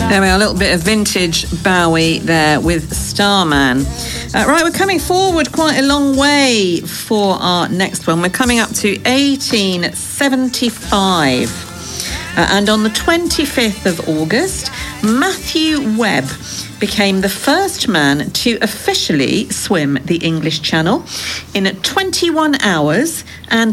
There we are, a little bit of vintage Bowie there with Starman. Right, we're coming forward quite a long way for our next one. We're coming up to 1875. And on the 25th of August, Matthew Webb became the first man to officially swim the English Channel in 21 hours and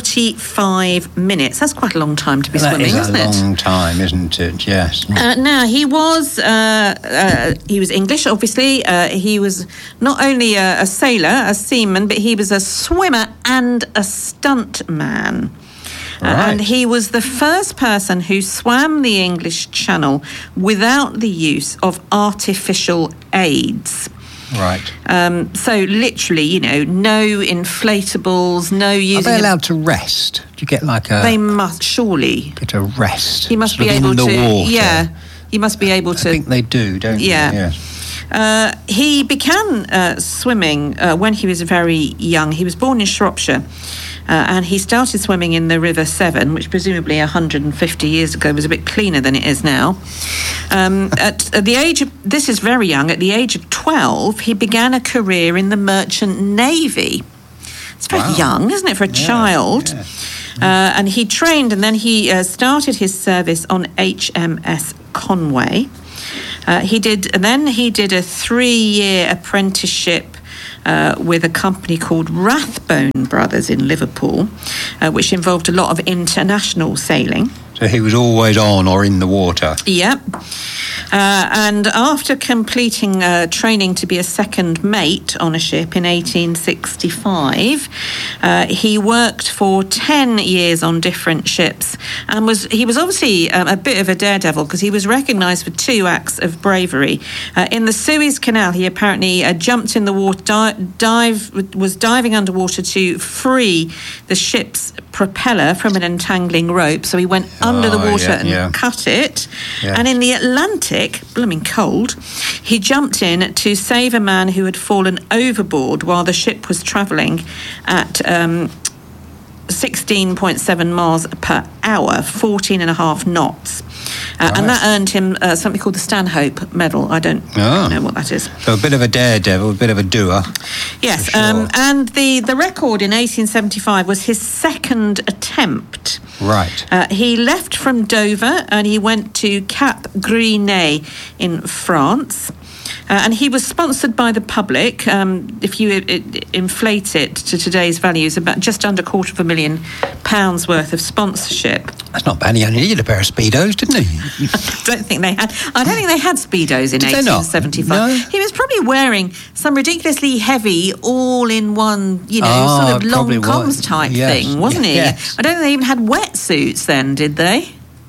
45 minutes. That's quite a long time to be swimming, isn't it? That is a long time, isn't it? Yes. Now, he was English, obviously. He was not only a sailor, a seaman, but he was a swimmer and a stunt man. Right. And he was the first person who swam the English Channel without the use of artificial aids. Right. So literally, no inflatables, no using... Are they allowed to rest? Do you get like a... They must, surely. Get a rest. He must sort be of able in the to... water. Yeah, he must be able to... I think they do, don't they? Yeah. Yes. He began swimming when he was very young. He was born in Shropshire. And he started swimming in the River Severn, which presumably 150 years ago was a bit cleaner than it is now. At the age of, this is very young, at the age of 12, he began a career in the Merchant Navy. It's very young, isn't it, for a child? Yeah. And he trained, and then he started his service on HMS Conway. He did a 3-year apprenticeship with a company called Rathbone Brothers in Liverpool, which involved a lot of international sailing. So he was always on or in the water? Yep. And after completing training to be a second mate on a ship in 1865, he worked for 10 years on different ships, and he was obviously a bit of a daredevil because he was recognised for 2 acts of bravery. In the Suez Canal, he apparently jumped in the water, was diving underwater to free the ship's propeller from an entangling rope, so he went under the water and cut it. Yes. And in the Atlantic, blooming cold, he jumped in to save a man who had fallen overboard while the ship was travelling at 16.7 miles per hour, 14 and a half knots. And that earned him something called the Stanhope Medal. I don't know what that is. So a bit of a daredevil, a bit of a doer. Yes, sure. And the record in 1875 was his second attempt. Right. He left from Dover and he went to Cap Gris-Nez in France. And he was sponsored by the public. If you inflate it to today's values, about just under £250,000 worth of sponsorship. That's not bad. He only needed a pair of Speedos, didn't he? I don't think they had Speedos in 1875. No? He was probably wearing some ridiculously heavy, all-in-one, sort of long comms type thing, wasn't he? Yes. I don't think they even had wetsuits then, did they?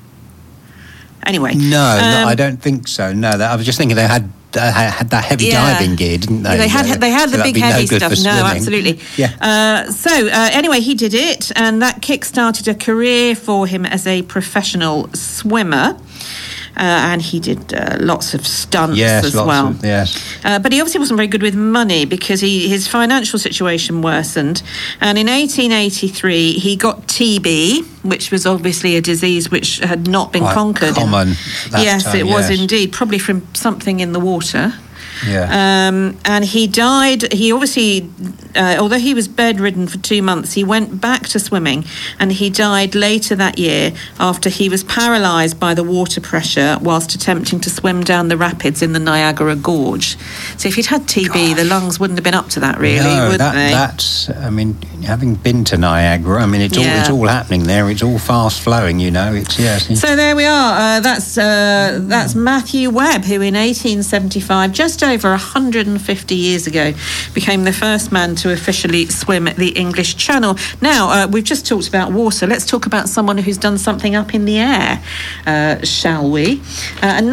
Anyway. No, I don't think so. No, I was just thinking they had that heavy diving gear, didn't they? They had the big heavy stuff. No, absolutely. Yeah. Anyway, he did it, and that kick-started a career for him as a professional swimmer. And he did lots of stunts as well. But he obviously wasn't very good with money because his financial situation worsened. And in 1883, he got TB, which was obviously a disease which had not been conquered. Common. It was indeed, probably from something in the water. Yeah. And he died. He obviously, although he was bedridden for 2 months, he went back to swimming, and he died later that year after he was paralysed by the water pressure whilst attempting to swim down the rapids in the Niagara Gorge. So if he'd had TB, the lungs wouldn't have been up to that, really, would they? That's, having been to Niagara, it's all happening there. It's all fast flowing, So there we are. That's Matthew Webb, who in 1875, just over 150 years ago, became the first man to officially swim the English Channel. Now, we've just talked about water. Let's talk about someone who's done something up in the air, shall we? In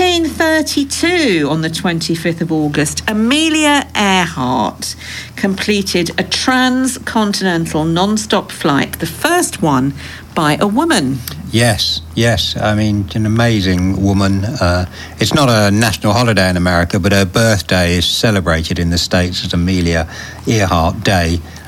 1932, on the 25th of August, Amelia Earhart completed a transcontinental non-stop flight, the first one by a woman. Yes. An amazing woman. It's not a national holiday in America, but her birthday is celebrated in the States as Amelia Earhart Day.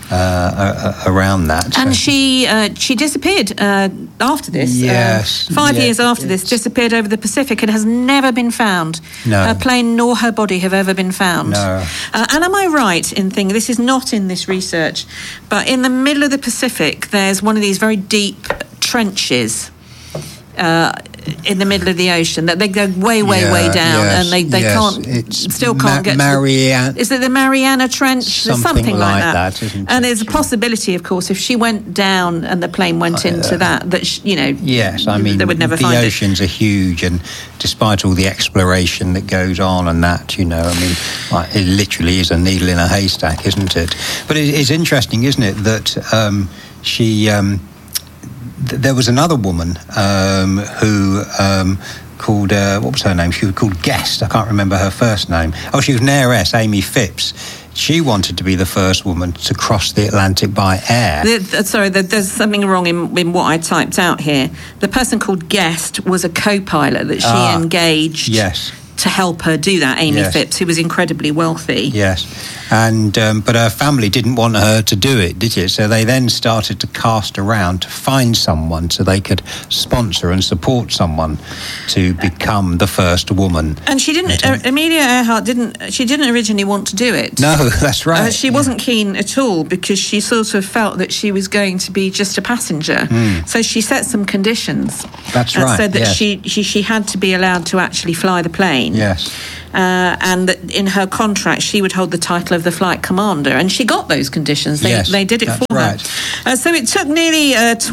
around that. And she disappeared after this. Yes. 5 years after this, disappeared over the Pacific and has never been found. No. Her plane nor her body have ever been found. No. And am I right in thinking, this is not in this research, but in the middle of the Pacific, there's one of these very deep trenches in the middle of the ocean that they go way down, and they can't get Mariana. Is it the Mariana Trench? Something like that, isn't it? And there's a possibility, of course, if she went down and the plane went into that yes, I mean, they would never find it. The oceans are huge, and despite all the exploration that goes on and that, I mean, it literally is a needle in a haystack, isn't it? But it's interesting, isn't it, that she. There was another woman who called, what was her name? She was called Guest. I can't remember her first name. Oh, she was an heiress, Amy Phipps. She wanted to be the first woman to cross the Atlantic by air. There's something wrong in what I typed out here. The person called Guest was a co-pilot that she engaged. Yes. To help her do that, Amy Phipps, who was incredibly wealthy. Yes, and but her family didn't want her to do it, did it? So they then started to cast around to find someone so they could sponsor and support someone to become the first woman. And she didn't. Amelia Earhart didn't. She didn't originally want to do it. No, that's right. She wasn't keen at all because she sort of felt that she was going to be just a passenger. So she set some conditions. That's right. Said that she had to be allowed to actually fly the plane. Yes. And that in her contract she would hold the title of the flight commander, and she got those conditions. They did it for her. So it took nearly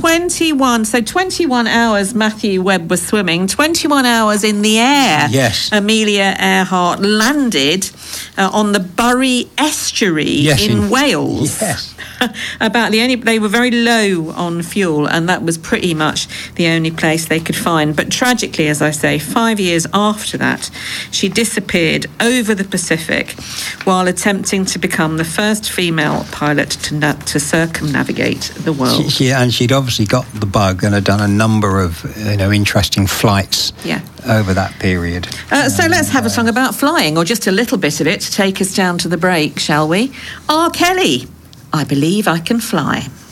21 hours Matthew Webb was swimming, 21 hours in the air. Yes. Amelia Earhart landed on the Bury Estuary in Wales. Yes. They were very low on fuel, and that was pretty much the only place they could find. But tragically, as I say, 5 years after that, she disappeared over the Pacific while attempting to become the first female pilot to circumnavigate the world. She'd obviously got the bug and had done a number of interesting flights over that period. So let's have a song about flying, or just a little bit of it, to take us down to the break, shall we? R. Kelly, I Believe I Can Fly.